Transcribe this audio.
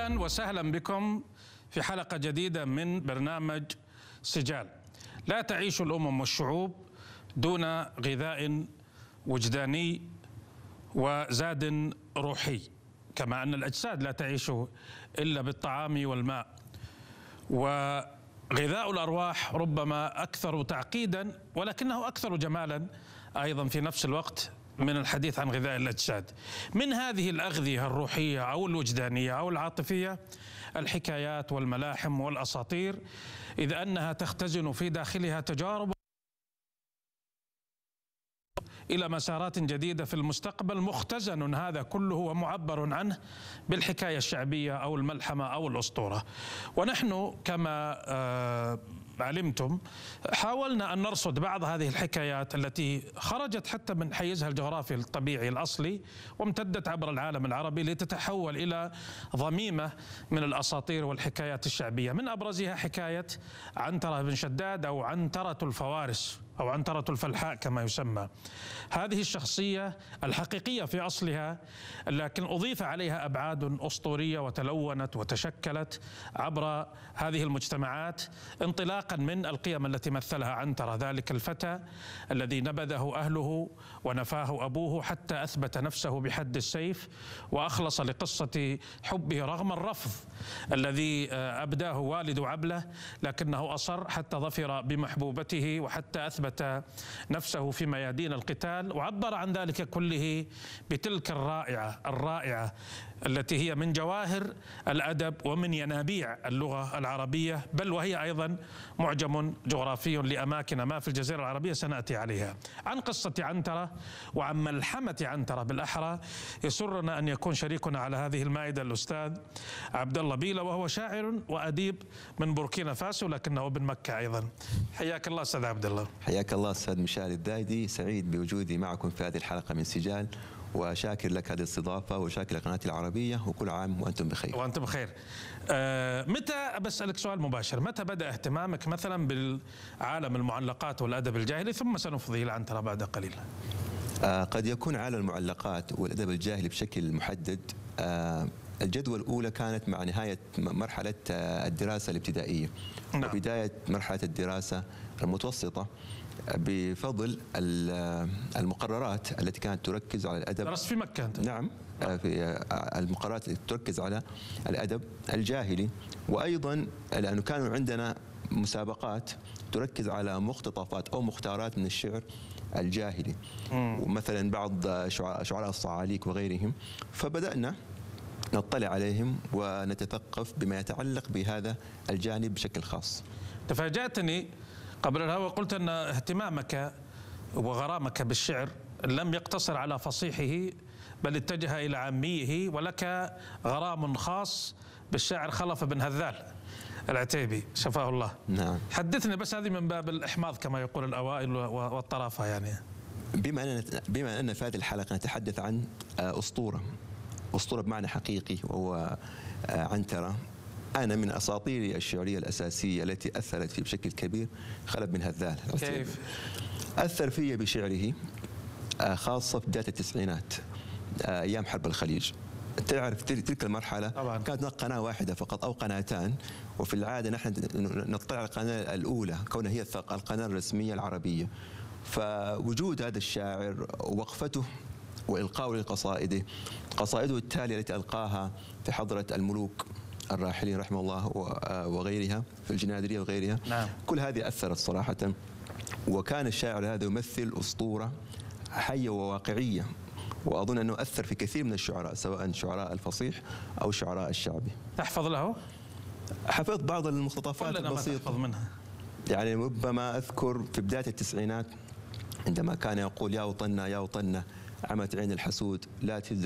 أهلا وسهلا بكم في حلقة جديدة من برنامج سجال. لا تعيش الأمم والشعوب دون غذاء وجداني وزاد روحي، كما أن الأجساد لا تعيش إلا بالطعام والماء. وغذاء الأرواح ربما أكثر تعقيدا ولكنه أكثر جمالا أيضا في نفس الوقت من الحديث عن غذاء الأجساد. من هذه الأغذية الروحية أو الوجدانية أو العاطفية الحكايات والملاحم والأساطير، إذ أنها تختزن في داخلها تجارب إلى مسارات جديدة في المستقبل. مختزن هذا كله ومعبر عنه بالحكاية الشعبية أو الملحمة أو الأسطورة. ونحن كما علمتم حاولنا أن نرصد بعض هذه الحكايات التي خرجت حتى من حيزها الجغرافي الطبيعي الأصلي وامتدت عبر العالم العربي لتتحول إلى ضميمة من الأساطير والحكايات الشعبية. من أبرزها حكاية عنترة بن شداد أو عنترة الفوارس أو عنترة الفلحاء كما يسمى. هذه الشخصية الحقيقية في أصلها، لكن أضيف عليها أبعاد أسطورية وتلونت وتشكلت عبر هذه المجتمعات انطلاقا من القيم التي مثلها عنترة، ذلك الفتى الذي نبذه أهله ونفاه أبوه حتى أثبت نفسه بحد السيف وأخلص لقصة حبه رغم الرفض الذي أبداه والد عبله، لكنه أصر حتى ظفر بمحبوبته وحتى أثبت نفسه في ميادين القتال، وعبر عن ذلك كله بتلك الرائعة التي هي من جواهر الأدب ومن ينابيع اللغة العربية، بل وهي أيضا معجم جغرافي لأماكن ما في الجزيرة العربية سنأتي عليها. عن قصة عنترة وعن ملحمة عنترة بالأحرى يسرنا أن يكون شريكنا على هذه المائدة الأستاذ عبد الله بيلة، وهو شاعر وأديب من بوركينا فاسو لكنه ابن مكة أيضا. حياك الله أستاذ عبد الله. حياك الله أستاذ مشاري الدايدي، سعيد بوجودي معكم في هذه الحلقة من سجال، وشاكر لك هذه الاستضافة وشاكر لقناتي العربية، وكل عام وأنتم بخير. وأنتم بخير. متى، بسألك سؤال مباشر، متى بدأ اهتمامك مثلا بالعالم المعلقات والأدب الجاهلي، ثم سنفضي إلى عنترة بعد قليل؟ قد يكون عالم المعلقات والأدب الجاهلي بشكل محدد. الجدوى الأولى كانت مع نهاية مرحلة الدراسة الابتدائية. نعم. وبداية مرحلة الدراسة المتوسطة بفضل المقررات التي كانت تركز على الأدب. درست في مكة أنت؟ نعم، في المقررات التي تركز على الأدب الجاهلي، وأيضا لأنه كانوا عندنا مسابقات تركز على مقتطفات أو مختارات من الشعر الجاهلي، ومثلا بعض شعراء الصعاليك وغيرهم، فبدأنا نطلع عليهم ونتثقف بما يتعلق بهذا الجانب بشكل خاص. تفاجأتني قبل الهوى، قلت أن اهتمامك وغرامك بالشعر لم يقتصر على فصيحه بل اتجه إلى عاميه، ولك غرام خاص بالشاعر خلف بن هذال العتيبي شفاه الله. نعم. حدثني بس، هذه من باب الإحماض كما يقول الأوائل والطرافة يعني. بما أن في هذه الحلقة نتحدث عن أسطورة بمعنى حقيقي، وهو عنترة. أنا من أساطيري الشعرية الأساسية التي أثرت في بشكل كبير خلف بن هذال. كيف؟ أثر في بشعره خاصة في بداية التسعينات أيام حرب الخليج. تعرف تلك المرحلة طبعا كانت قناة واحدة فقط أو قناتان، وفي العادة نحن نطلع على القناة الأولى كونها هي القناة الرسمية العربية. فوجود هذا الشاعر ووقفته وإلقاءه لقصائده، قصائده التالية التي ألقاها في حضرة الملوك الراحلين رحمه الله وغيرها في الجنادرية وغيرها. نعم. كل هذه أثرت صراحة، وكان الشاعر هذا يمثل أسطورة حية وواقعية، وأظن أنه أثر في كثير من الشعراء سواء شعراء الفصيح أو شعراء الشعبي. تحفظ له؟ حفظت بعض المقتطفات البسيطة منها، يعني ربما أذكر في بداية التسعينات عندما كان يقول: يا وطننا يا وطننا عمت عين الحسود لا تهز